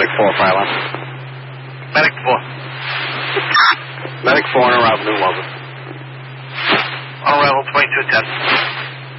Medic 4, fire alarm. Medic 4. Medic 4 on arrival, New London. On arrival, 2210.